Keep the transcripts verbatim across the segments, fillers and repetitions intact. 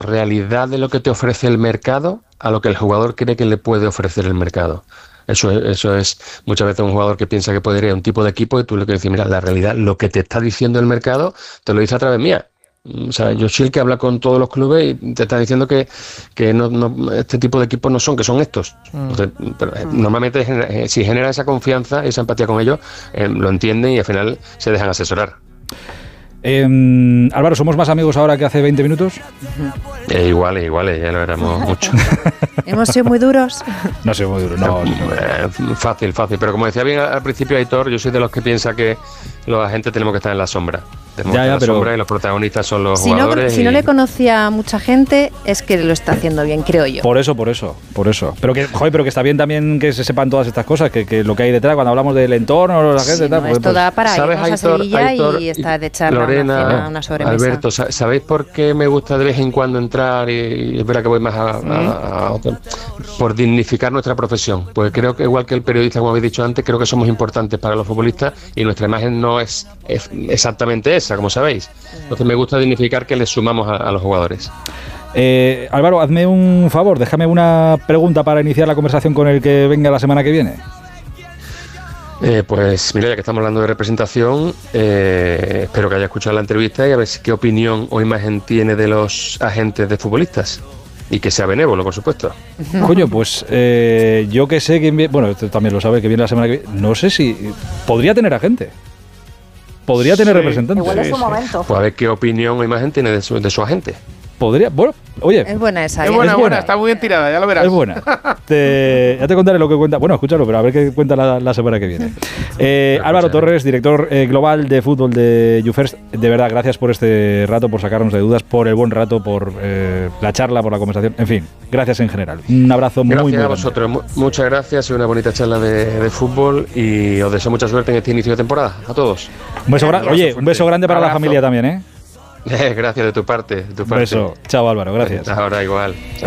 realidad de lo que te ofrece el mercado a lo que el jugador cree que le puede ofrecer el mercado. Eso es, eso es muchas veces un jugador que piensa que puede ir a un tipo de equipo y tú le quieres decir, mira, la realidad, lo que te está diciendo el mercado, te lo dice a través mía. O sea, yo soy el que habla con todos los clubes y te está diciendo que, que no, no, este tipo de equipos no son, que son estos. Entonces, pero, eh, normalmente eh, si genera esa confianza, esa empatía con ellos, eh, lo entienden y al final se dejan asesorar. Eh, Álvaro, ¿somos más amigos ahora que hace veinte minutos? Eh, igual, igual, ya lo éramos mucho. ¿Hemos sido muy duros? No soy muy duro, no. Eh, fácil, fácil. Pero como decía bien al principio, Aitor, yo soy de los que piensa que los agentes tenemos que estar en la sombra. Tenemos Ya, que ya, estar en la pero... sombra y los protagonistas son los Si jugadores. no, si y... no le conocía a mucha gente, es que lo está haciendo bien, creo yo. Por eso, por eso, por eso. Pero que, joder, pero que está bien también que se sepan todas estas cosas, que, que lo que hay detrás cuando hablamos del entorno, la gente, Sí, tal, no, pues, esto da para ¿sabes, irnos Aitor, a Sevilla Aitor, y estar de charla, Lorena, una cena, una sobremesa. Alberto, ¿sabéis por qué me gusta de vez en cuando entrar y, y es verdad que voy más a, a, a otro? Por dignificar nuestra profesión. Pues creo que igual que el periodista, como habéis dicho antes, creo que somos importantes para los futbolistas y nuestra imagen no es, es exactamente esa, como sabéis. Entonces me gusta dignificar que le sumamos a, a los jugadores. Eh, Álvaro, hazme un favor, déjame una pregunta para iniciar la conversación con el que venga la semana que viene. Eh, pues mira, ya que estamos hablando de representación, eh, espero que haya escuchado la entrevista y a ver si, qué opinión o imagen tiene de los agentes de futbolistas. Y que sea benévolo, por supuesto. Coño, pues eh, yo que sé quién viene, bueno, esto también lo sabe, que viene la semana que viene, no sé si podría tener agente. Podría tener Sí, representante. igual es su Sí, momento. Pues a ver qué opinión o imagen tiene de su, de su agente. Podría, bueno, oye. Es buena esa. Es ¿eh? buena, Es buena, buena. está muy bien tirada, ya lo verás. Es buena. Te, ya te contaré lo que cuenta. Bueno, escúchalo, pero a ver qué cuenta la, la semana que viene. Eh, Álvaro Torres, director eh, global de fútbol de YouFirst. De verdad, gracias por este rato, por sacarnos de dudas, por el buen rato, por eh, la charla, por la conversación. En fin, gracias en general. Un abrazo muy, Gracias muy a grande. vosotros, Mu- muchas gracias, una bonita charla de, de fútbol y os deseo mucha suerte en este inicio de temporada, a todos. Un beso gra- Gracias. Oye, un beso grande para la Abrazo. familia también, ¿eh? Eh, gracias de tu parte, de tu Un parte. beso. Chao, Álvaro, gracias. Ahora igual. Chao.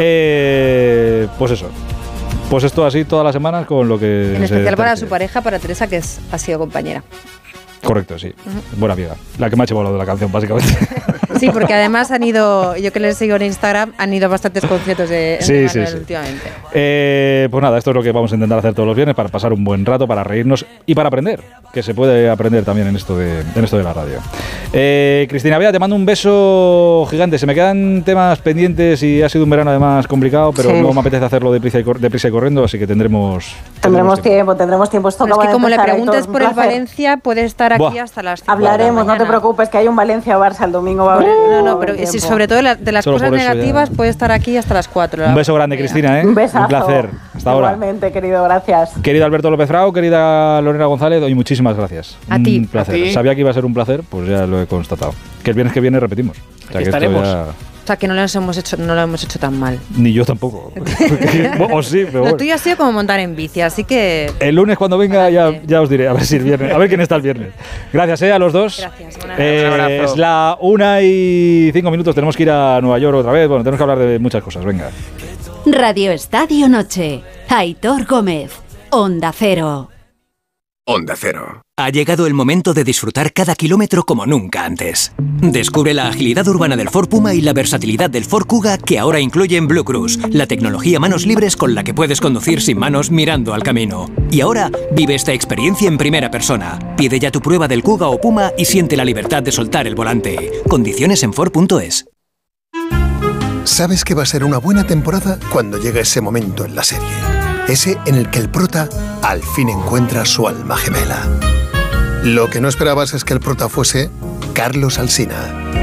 Eh, pues eso. Pues esto así todas las semanas con lo que... En se especial para tercie. su pareja, para Teresa, que es, ha sido compañera. Correcto, sí. Buena amiga. La que me ha hecho de la canción, básicamente. Sí, porque además han ido, yo que les sigo en Instagram, han ido a bastantes conciertos de, Sí, de sí, Manuel sí. últimamente. Eh, pues nada, esto es lo que vamos a intentar hacer todos los viernes para pasar un buen rato, para reírnos y para aprender, que se puede aprender también en esto de, en esto de la radio. Eh, Cristina Bea, te mando un beso gigante. Se me quedan temas pendientes y ha sido un verano además complicado, pero Sí. no me apetece hacerlo deprisa y, cor- deprisa y corriendo, así que tendremos... Tendremos tiempo, tendremos tiempo. Esto Pero es acaba que de como le empezar, preguntes Aitor, un por el placer. Valencia, puede estar aquí Buah. hasta las cinco Hablaremos, de la no te mañana. preocupes, que hay un Valencia-Barça el domingo. Va a haber No, no, pero tiempo. si sobre todo de, la- de las Solo cosas por eso ya- negativas puede estar aquí hasta las cuatro. Un beso grande, Cristina, ¿eh? Un besazo. Un placer. Hasta ahora. Igualmente, querido, gracias. Querido Alberto López Frau, querida Lorena González, hoy muchísimas gracias. A ti. Un placer. A ti. Sabía que iba a ser un placer, pues ya lo he constatado. Que el viernes que viene repetimos. O sea, Aquí que esto estaremos. ya- O sea, que no lo hemos hecho, no lo hemos hecho tan mal. Ni yo tampoco. O sí, pero Lo bueno. tuyo ha sido como montar en bici, así que... El lunes cuando venga ya, ya os diré, a ver si el viernes, a ver quién está el viernes. Gracias eh, a los dos. Gracias, buenas Eh, Un abrazo. es la una y cinco minutos, tenemos que ir a Nueva York otra vez. Bueno, tenemos que hablar de muchas cosas, venga. Radio Estadio Noche. Aitor Gómez. Onda Cero. Onda Cero. Ha llegado el momento de disfrutar cada kilómetro como nunca antes. Descubre la agilidad urbana del Ford Puma y la versatilidad del Ford Kuga que ahora incluyen Blue Cruise, la tecnología manos libres con la que puedes conducir sin manos mirando al camino. Y ahora vive esta experiencia en primera persona. Pide ya tu prueba del Kuga o Puma y siente la libertad de soltar el volante. Condiciones en Ford punto es. Sabes que va a ser una buena temporada cuando llega ese momento en la serie. Ese en el que el prota al fin encuentra su alma gemela. Lo que no esperabas es que el prota fuese Carlos Alsina.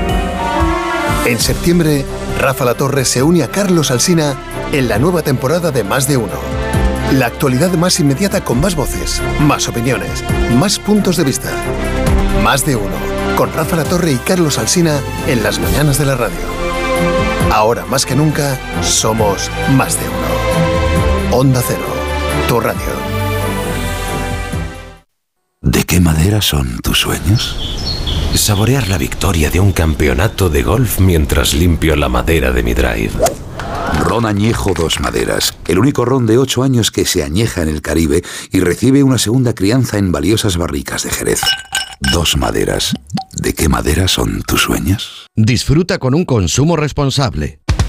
En septiembre, Rafa Latorre se une a Carlos Alsina en la nueva temporada de Más de Uno. La actualidad más inmediata con más voces, más opiniones, más puntos de vista. Más de Uno, con Rafa Latorre y Carlos Alsina en las mañanas de la radio. Ahora más que nunca, somos Más de Uno. Onda Cero, tu radio. ¿De qué madera son tus sueños? Saborear la victoria de un campeonato de golf mientras limpio la madera de mi drive. Ron Añejo Dos Maderas, el único ron de ocho años que se añeja en el Caribe y recibe una segunda crianza en valiosas barricas de Jerez. Dos Maderas. ¿De qué madera son tus sueños? Disfruta con un consumo responsable.